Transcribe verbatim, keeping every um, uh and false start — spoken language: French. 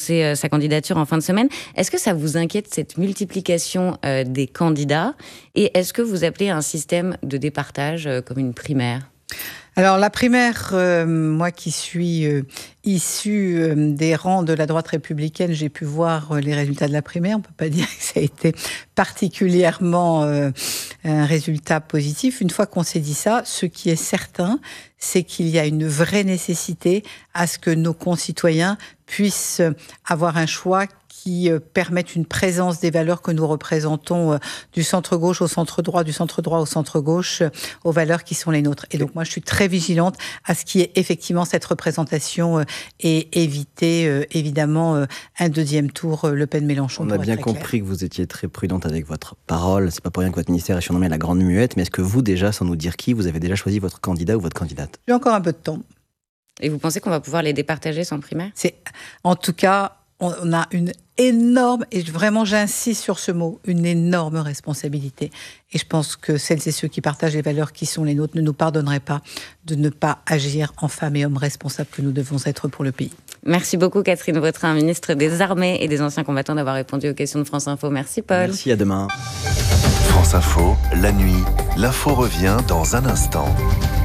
annoncé euh, sa candidature en fin de semaine. Est-ce que ça vous inquiète, cette multiplication euh, des candidats? Et est-ce que vous appelez un système de départage euh, comme une primaire? Alors la primaire, euh, moi qui suis euh, issue euh, des rangs de la droite républicaine, j'ai pu voir euh, les résultats de la primaire. On ne peut pas dire que ça a été particulièrement euh, un résultat positif. Une fois qu'on s'est dit ça, ce qui est certain, c'est qu'il y a une vraie nécessité à ce que nos concitoyens puissent avoir un choix qui permettent une présence des valeurs que nous représentons du centre-gauche au centre-droit, du centre-droit au centre-gauche, aux valeurs qui sont les nôtres. Et donc moi, je suis très vigilante à ce qu'il y ait effectivement cette représentation et éviter évidemment un deuxième tour Le Pen-Mélenchon. On a bien compris clair. que vous étiez très prudente avec votre parole. C'est pas pour rien que votre ministère est surnommé la Grande Muette. Mais est-ce que vous, déjà, sans nous dire qui, vous avez déjà choisi votre candidat ou votre candidate? J'ai encore un peu de temps. Et vous pensez qu'on va pouvoir les départager sans primaire? C'est, en tout cas, on a une énorme, et vraiment j'insiste sur ce mot, une énorme responsabilité. Et je pense que celles et ceux qui partagent les valeurs qui sont les nôtres ne nous pardonneraient pas de ne pas agir en femmes et hommes responsables que nous devons être pour le pays. Merci beaucoup Catherine Vautrin, ministre des Armées et des Anciens Combattants, d'avoir répondu aux questions de France Info. Merci Paul. Merci, à demain. France Info, la nuit, l'info revient dans un instant.